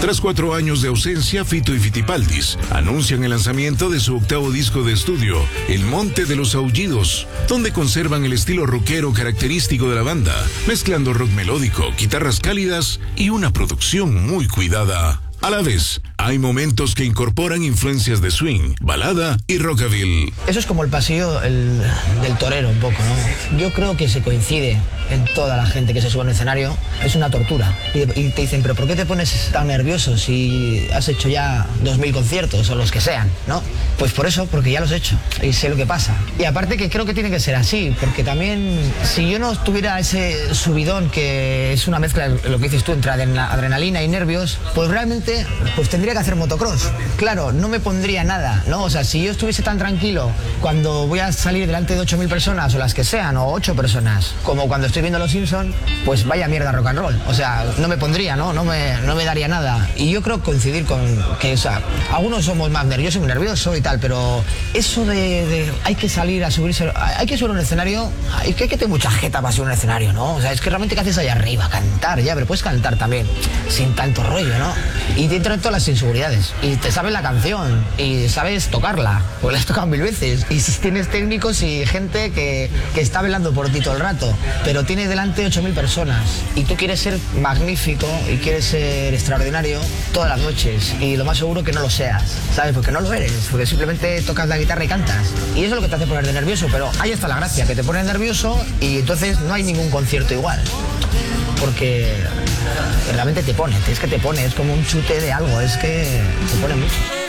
Tras 4 años de ausencia, Fito y Fitipaldis anuncian el lanzamiento de su 8º disco de estudio, El Monte de los Aullidos, donde conservan el estilo rockero característico de la banda, mezclando rock melódico, guitarras cálidas y una producción muy cuidada. A la vez, hay momentos que incorporan influencias de swing, balada y rockabilly. Eso es como el pasillo del torero un poco, ¿no? Yo creo que se coincide en toda la gente que se sube al escenario. Es una tortura. Y te dicen, ¿pero por qué te pones tan nervioso si has hecho ya 2000 conciertos o los que sean, ¿no? Pues por eso, porque ya los he hecho y sé lo que pasa. Y aparte que creo que tiene que ser así, porque también si yo no tuviera ese subidón que es una mezcla, lo que dices tú, entre adrenalina y nervios, pues realmente pues tendría que hacer motocross. Claro, no me pondría nada, ¿no? O sea, si yo estuviese tan tranquilo cuando voy a salir delante de 8000 personas o las que sean, o 8 personas, como cuando estoy viendo Los Simpson, pues vaya mierda rock and roll. O sea, no me pondría, ¿no? No me daría nada. Y yo creo coincidir con que, o sea, algunos somos más nerviosos, muy nervioso y tal, pero eso de hay que salir a subirse, hay que subir a un escenario, hay que tener mucha jeta para subir a un escenario, ¿no? O sea, es que realmente ¿qué haces allá arriba? Cantar, ya, pero puedes cantar también, sin tanto rollo, ¿no? Y te entran todas las inseguridades. Y te sabes la canción, y sabes tocarla, porque la has tocado 1000 veces. Y si tienes técnicos y gente que está velando por ti todo el rato, pero tienes delante 8000 personas, y tú quieres ser magnífico y quieres ser extraordinario todas las noches, y lo más seguro que no lo seas, ¿sabes? Porque no lo eres, porque simplemente tocas la guitarra y cantas. Y eso es lo que te hace poner de nervioso, pero ahí está la gracia, que te pones nervioso y entonces no hay ningún concierto igual. Porque realmente te pone, es que te pone, es como un chute de algo, es que te pone mucho.